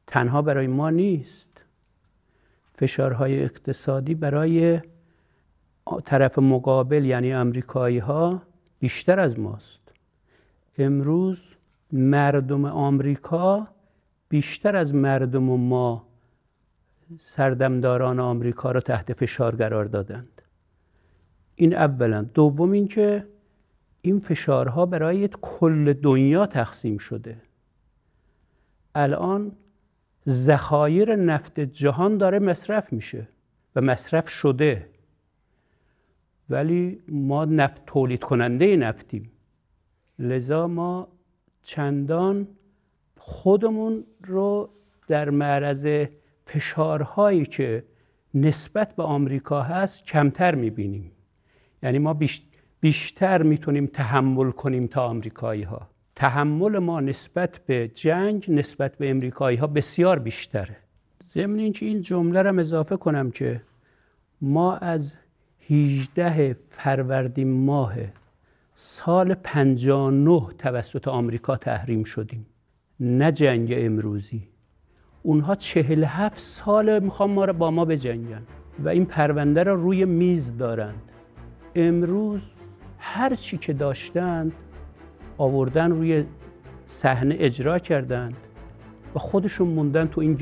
تنها برای ما نیست. فشارهای اقتصادی برای طرف مقابل یعنی امریکایی ها بیشتر از ماست. امروز مردم آمریکا بیشتر از مردم ما سردمداران آمریکا را تحت فشار قرار دادند. این اولا. دوم این که این فشارها برای کل دنیا تقسیم شده. الان ذخایر نفت جهان داره مصرف میشه و مصرف شده، ولی ما نفت تولید کننده نفتیم. لذا ما چندان خودمون رو در معرض فشارهایی که نسبت به آمریکا هست کمتر میبینیم. یعنی ما بیشتر میتونیم تحمل کنیم تا آمریکایی ها. تحمل ما نسبت به جنگ نسبت به امریکایی ها بسیار بیشتره. ضمن اینکه این جمله رو اضافه کنم که ما از 18 فروردین ماه سال 59 توسط آمریکا تحریم شدیم، نه جنگ امروزی. اونها 47 سال میخوان ما رو با ما بجنگن و این پرونده رو روی میز دارند. امروز هر چی که داشتند آوردن روی صحنه اجرا کردند و خودشون موندن تو این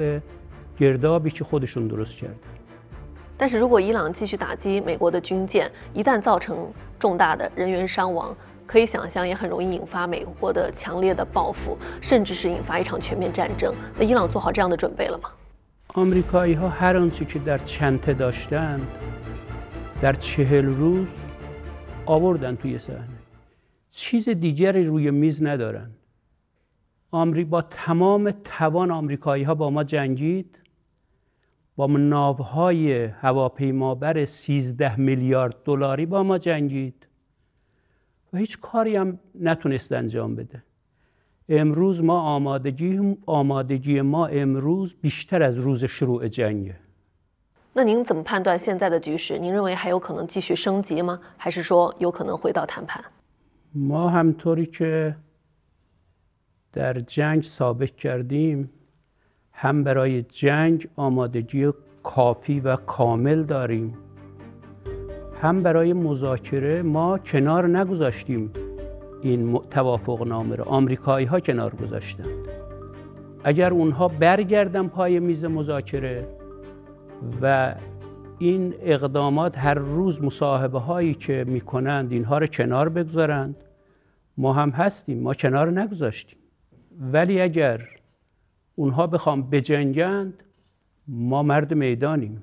گردابی که خودشون درست کردن. 但是如果伊朗继续打击美国的军舰，一旦造成重大的人员伤亡，可以想象也很容易引发美国的强烈的报复，甚至是引发一场全面战争。那伊朗做好这样的准备了吗？ آمریکایی ها هر آنچه که در چنته داشتند در 40 روز آوردن توی صحنه. چیز دیگری روی میز ندارن. با تمام توان آمریکایی ها با ما جنگید، با ناوهای هواپیمابر 13 میلیارد دلاری با ما جنگید و هیچ کاری هم نتونست انجام بده. امروز ما آمادگی ما امروز بیشتر از روز شروع جنگه. 那您怎么判断现在的局势？您认为还有可能继续升级吗？还是说有可能回到谈判？ ما همطوری که در جنگ ثابت کردیم هم برای جنگ آمادگی کافی و کامل داریم، هم برای مذاکره ما کنار نگذاشتیم این توافق نامه را. آمریکایی ها کنار گذاشتند. اگر اونها برگردن پای میز مذاکره و این اقدامات هر روز مصاحبه هایی که میکنند اینها رو کنار بگذارند، ما هم هستیم، ما کنار نگذاشتیم. ولی اگر اونها بخوام بجنگند ما مرد میدانیم.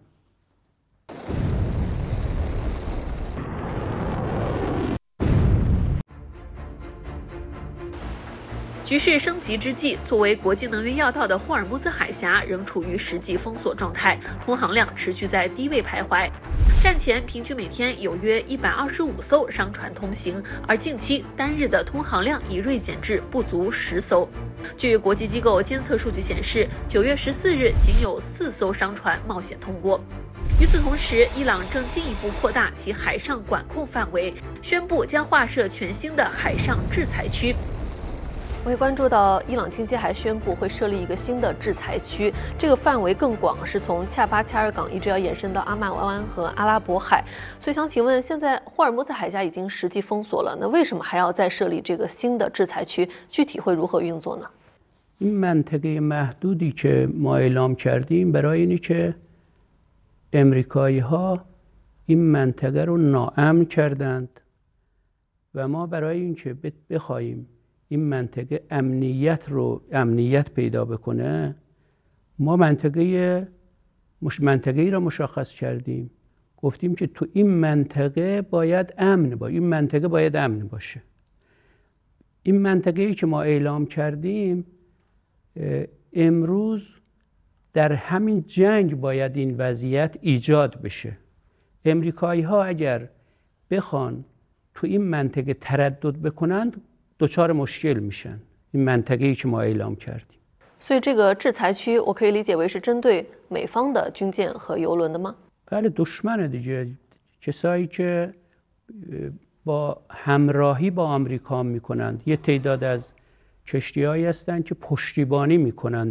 局势升级之际，作为国际能源要道的霍尔木兹海峡仍处于实际封锁状态，通航量持续在低位徘徊。战前平均每天有约125艘商船通行，而近期单日的通航量已锐减至不足10艘。据国际机构监测数据显示，9月14日仅有4艘商船冒险通过。与此同时，伊朗正进一步扩大其海上管控范围，宣布将划设全新的海上制裁区。 我会关注到伊朗近期还宣布会设立一个新的制裁区，这个范围更广，是从恰巴恰尔港一直要延伸到阿曼湾和阿拉伯海。所以想请问，现在霍尔木兹海峡已经实际封锁了，那为什么还要再设立这个新的制裁区？具体会如何运作呢？ این منطقه محدودی که ما اعلام کردیم برای اینه که امریکایی ها این منطقه رو ناامن کردند و ما برای اینکه بخوایم این منطقه امنیت پیدا بکنه ما منطقه‌ای را مشخص کردیم. گفتیم که تو این منطقه باید امن باشه. این منطقه‌ای که ما اعلام کردیم امروز در همین جنگ باید این وضعیت ایجاد بشه. امریکایی ها اگر بخوان تو این منطقه تردد بکنند دچار مشکل میشن. این منطقه‌ای که ما اعلام کردیم. 所以这个制裁区我可以理解为是针对美方的军舰和油轮的吗？ بله دشمنه دیگه. کسایی که با همراهی با آمریکا میکنند. یه تعداد از کشتی‌هایی هستند که پشتیبانی میکنند